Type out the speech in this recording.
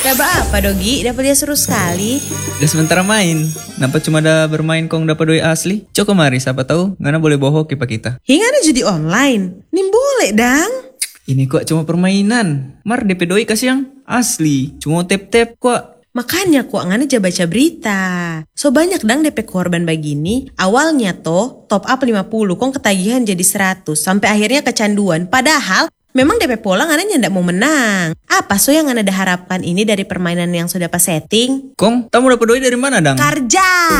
Dapat apa Dogi? Dapat dia seru sekali. Udah sementara main. Nampak cuma ada bermain kong dapat doi asli. Coba mari siapa tahu ngana boleh bohong kipa kita. Hingga ada judi online. Nih boleh dang. Ini kok cuma permainan. Mar DP doi kasih yang asli. Cuma tap-tap kok. Makanya kok ngana aja baca berita. So banyak dang DP korban begini. Awalnya toh top up 50 kong ketagihan jadi 100. Sampai akhirnya kecanduan. Padahal memang DP pola ngana ndak mau menang. Apa so yang ngana harapkan ini dari permainan yang sudah pas setting? Kong, kamu dapat doi dari mana dang? Kerja.